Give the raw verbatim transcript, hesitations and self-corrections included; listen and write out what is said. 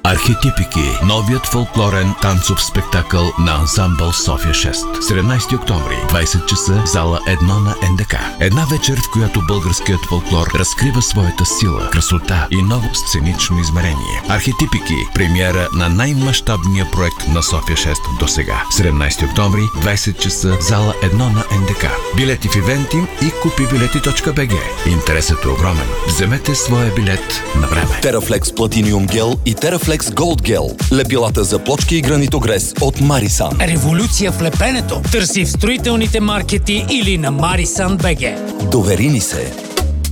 Архетипики. Новият фолклорен танцов спектакъл на ансамбъл София шест. седемнайсети октомври, двайсет часа, зала едно на Н Д К. Една вечер, в която българският фолклор разкрива своята сила, красота и ново сценично измерение. Архетипики. Премиера на най-мащабния проект на София шест до сега. седемнайсети октомври, двайсет часа, зала едно на Н Д К. Билети в Eventim и купи билети точка бг. Интересът е огромен. Вземете своя билет на време. Терафлекс Платиниум гел и Терафлекс Голд гел. Лепилата за плочки и гранитогрес от Марисан. Революция в лепенето. Търси в строителните маркети или на Марисан точка бг. Довери ни се.